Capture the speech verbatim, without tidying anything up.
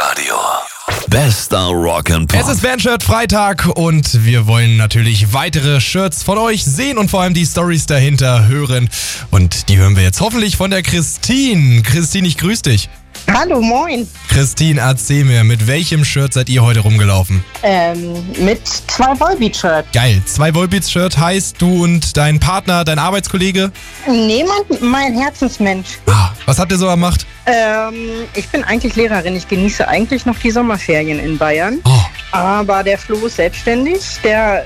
Live-Radio. Bester Rock'n'Pop. Es ist Fanshirt Freitag und wir wollen natürlich weitere Shirts von euch sehen und vor allem die Storys dahinter hören. Und die hören wir jetzt hoffentlich von der Christine. Christine, ich grüße dich. Hallo, moin. Christine, erzähl mir, mit welchem Shirt seid ihr heute rumgelaufen? Ähm, mit zwei Volbeat-Shirts. Geil. Zwei Volbeat-Shirt heißt du und dein Partner, dein Arbeitskollege? Niemand, mein Herzensmensch. Ah, was habt ihr so gemacht? Ähm, ich bin eigentlich Lehrerin. Ich genieße eigentlich noch die Sommerferien in Bayern. Oh. Aber der Flo ist selbstständig. Der